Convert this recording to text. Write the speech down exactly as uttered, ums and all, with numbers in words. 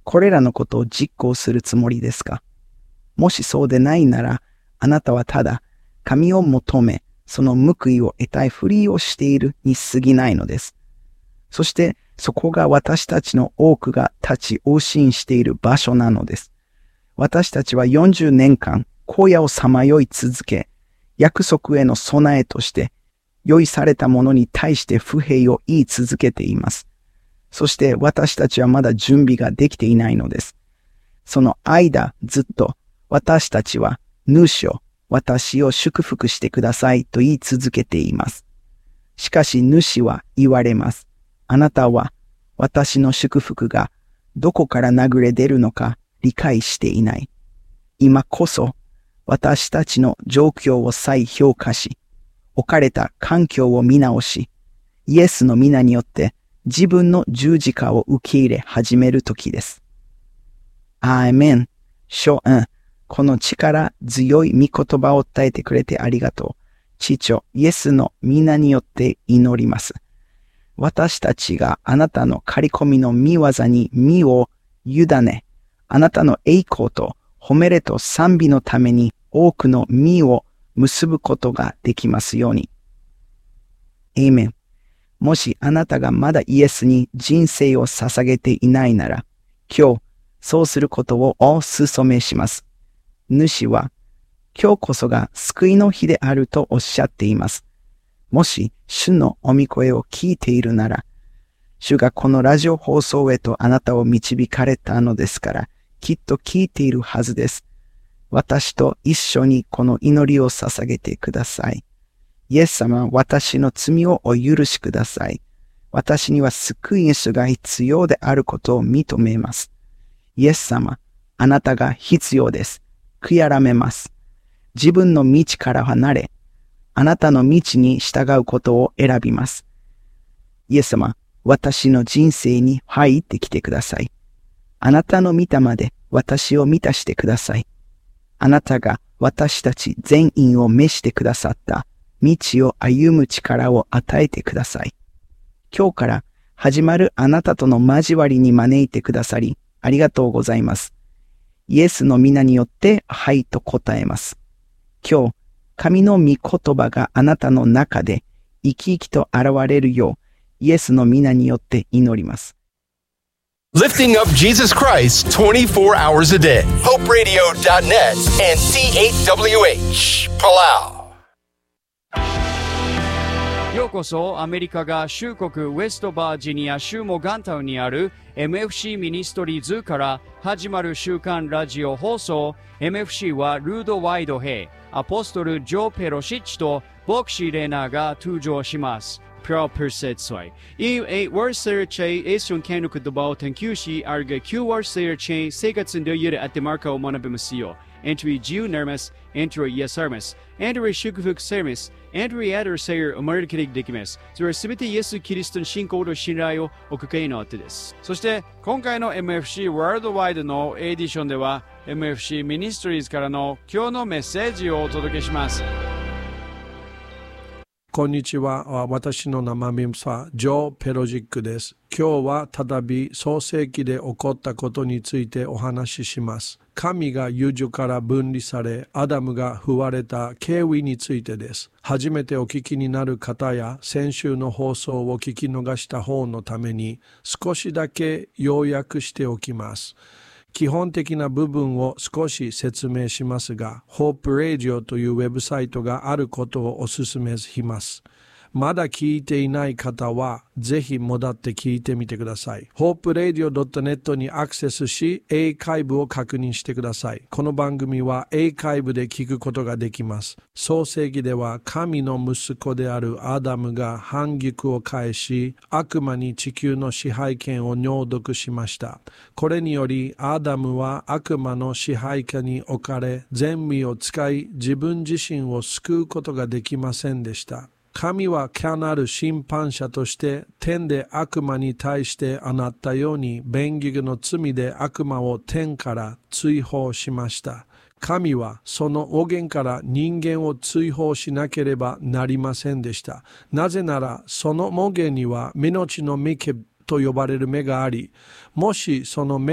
これらのことを実行するつもりですか？もしそうでないなら、あなたはただ神を求め、その報いを得たいふりをしているに過ぎないのです。そしてそこが私たちの多くが立ち往診している場所なのです。私たちはよんじゅうねんかん荒野をさまよい続け、約束への備えとして用意されたものに対して不平を言い続けています。そして私たちはまだ準備ができていないのです。その間ずっと私たちは主を私を祝福してくださいと言い続けています。しかし主は言われます。あなたは私の祝福がどこから流れ出るのか理解していない。今こそ私たちの状況を再評価し、置かれた環境を見直し、イエスの皆によって自分の十字架を受け入れ始める時です。アーメン。ショーン。この力強い御言葉を伝えてくれてありがとう。父よ、イエスの皆によって祈ります。私たちがあなたの刈り込みの御業に身を委ね、あなたの栄光と褒めれと賛美のために多くの実を結ぶことができますように。エーメン。もしあなたがまだイエスに人生を捧げていないなら、今日そうすることをお勧めします。主は今日こそが救いの日であるとおっしゃっています。もし主の御御声を聞いているなら、主がこのラジオ放送へとあなたを導かれたのですから、きっと聞いているはずです。私と一緒にこの祈りを捧げてください。イエス様、私の罪をお許しください。私には救い主が必要であることを認めます。イエス様、あなたが必要です。悔やらめます。自分の道から離れ、あなたの道に従うことを選びます。イエス様、私の人生に入ってきてください。あなたの御霊で私を満たしてください。あなたが私たち全員を召してくださった道を歩む力を与えてください。今日から始まるあなたとの交わりに招いてくださり、ありがとうございます。イエスの皆によってはいと答えます。今日、神の御言葉があなたの中で生き生きと現れるよう、イエスの皆によって祈ります。 Lifting up Jesus Christ twenty-four hours a day. Hope Radio dot net and C eight W H, Palau. ようこそアメリカが州国ウェストバージニア州モガンタウンにある エムエフシー ミニストリーズから始まる週刊ラジオ放送 エムエフシー はルード・ワイド兵アポストル・ジョー・ペロシッチとボクシー・レナーが登場します。Pro Persetsoy. Yung eight word sir chay is yung kano kudabaw tankyushi arga Q word sir chay segatsun do yuri at demarka o monabimasiyo. Entry Jiu Nermas, entry Yes Armas, entry Shukufuk Sermis, entry Adder Sayer American Dikimes. So, すべてイエス・キリストの信仰と信頼をおかけになってです。そして、今回の エムエフシー ワールドワイドのエディションでは、エムエフシー ミニストリーズからの今日のメッセージをお届けします。 こんにちは。私の名前はジョー・ペロジックです。今日は再び創世記で起こったことについてお話しします。神が友情から分離され、アダムが踏われた経緯についてです。初めてお聞きになる方や先週の放送を聞き逃した方のために少しだけ要約しておきます。基本的な部分を少し説明しますが、Hope Radio というウェブサイトがあることをお勧めします。まだ聞いていない方は、ぜひ戻って聞いてみてください。ホープレディオドットネット にアクセスし、英会部を確認してください。この番組は英会部で聞くことができます。創世記では、神の息子であるアダムが反逆を返し、悪魔に地球の支配権を領得しました。これにより、アダムは悪魔の支配下に置かれ、善意を使い、自分自身を救うことができませんでした。神はかなる審判者として天で悪魔に対してあなったように弁義の罪で悪魔を天から追放しました。神はその語源から人間を追放しなければなりませんでした。なぜならその語源には命の御毛と呼ばれる目があり、もしその目